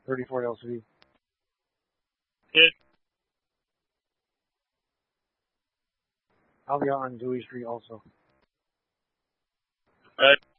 34 LCD. Good. I'll be out on Dewey Street also. Right.